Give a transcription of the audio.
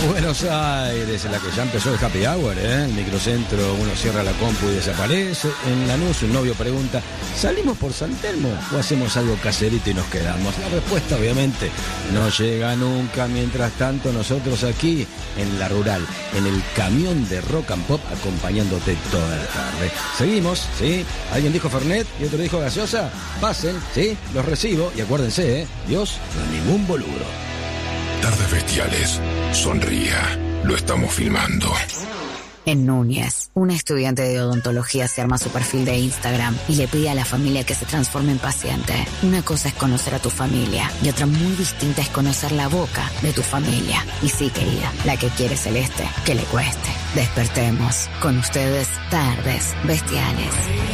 Buenos Aires, en la que ya empezó el happy hour, ¿eh? El microcentro, uno cierra la compu y desaparece. En Lanús, un novio pregunta, ¿salimos por San Telmo o hacemos algo caserito y nos quedamos? La respuesta, obviamente, no llega nunca. Mientras tanto, nosotros aquí, en la rural, en el camión de Rock and Pop, acompañándote toda la tarde. Seguimos, ¿sí? ¿Alguien dijo Fernet y otro dijo gaseosa? Pasen, ¿sí? Los recibo y acuérdense, ¿eh? Dios no es ningún boludo. Tardes Bestiales. Sonría. Lo estamos filmando. En Núñez, una estudiante de odontología se arma su perfil de Instagram y le pide a la familia que se transforme en paciente. Una cosa es conocer a tu familia y otra muy distinta es conocer la boca de tu familia. Y sí, querida, la que quiere celeste, que le cueste. Despertemos. Con ustedes, Tardes Bestiales.